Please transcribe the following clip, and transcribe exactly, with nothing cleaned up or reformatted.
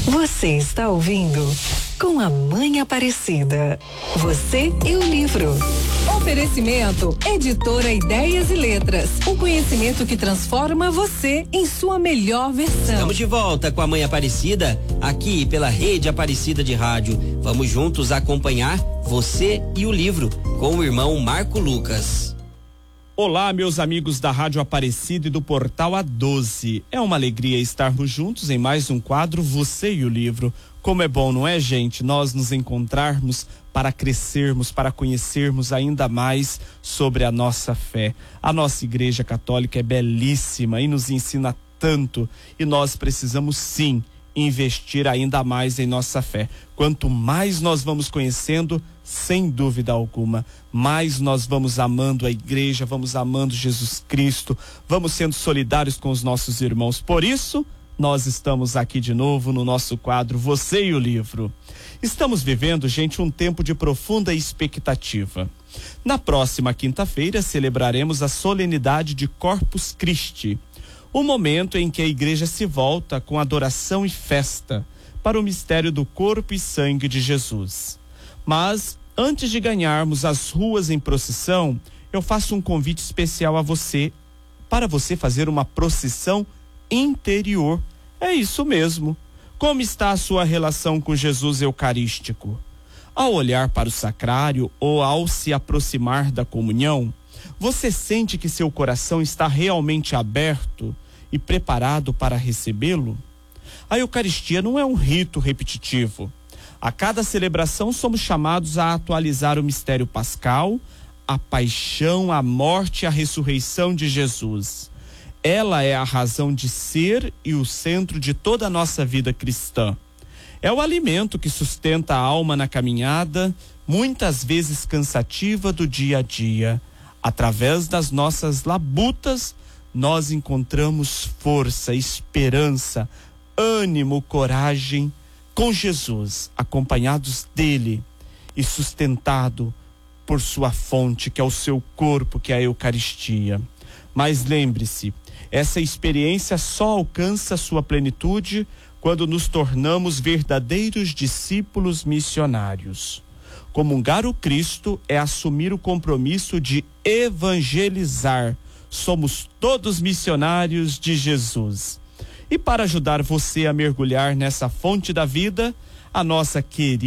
Você está ouvindo Com a Mãe Aparecida. Você e o livro. Oferecimento Editora Ideias e Letras. O conhecimento que transforma você em sua melhor versão. Estamos de volta com a Mãe Aparecida, aqui pela Rede Aparecida de Rádio. Vamos juntos acompanhar Você e o livro com o irmão Marco Lucas. Olá, meus amigos da Rádio Aparecida e do Portal A doze. É uma alegria estarmos juntos em mais um quadro Você e o Livro. Como é bom, não é, gente? Nós nos encontrarmos para crescermos, para conhecermos ainda mais sobre a nossa fé. A nossa Igreja Católica é belíssima e nos ensina tanto, e nós precisamos sim investir ainda mais em nossa fé. Quanto mais nós vamos conhecendo, sem dúvida alguma, mais nós vamos amando a igreja, vamos amando Jesus Cristo, vamos sendo solidários com os nossos irmãos. Por isso, nós estamos aqui de novo no nosso quadro Você e o Livro. Estamos vivendo, gente, um tempo de profunda expectativa. Na próxima quinta-feira celebraremos a solenidade de Corpus Christi, o momento em que a igreja se volta com adoração e festa para o mistério do corpo e sangue de Jesus. Mas, antes de ganharmos as ruas em procissão, eu faço um convite especial a você, para você fazer uma procissão interior. É isso mesmo. Como está a sua relação com Jesus Eucarístico? Ao olhar para o sacrário ou ao se aproximar da comunhão, você sente que seu coração está realmente aberto e preparado para recebê-lo? A Eucaristia não é um rito repetitivo. A cada celebração somos chamados a atualizar o mistério pascal, a paixão, a morte e a ressurreição de Jesus. Ela é a razão de ser e o centro de toda a nossa vida cristã. É o alimento que sustenta a alma na caminhada, muitas vezes cansativa, do dia a dia. Através das nossas labutas, nós encontramos força, esperança, ânimo, coragem, com Jesus, acompanhados dele e sustentado por sua fonte, que é o seu corpo, que é a Eucaristia. Mas lembre-se, essa experiência só alcança sua plenitude quando nos tornamos verdadeiros discípulos missionários. Comungar o Cristo é assumir o compromisso de evangelizar. Somos todos missionários de Jesus. E para ajudar você a mergulhar nessa fonte da vida, a nossa querida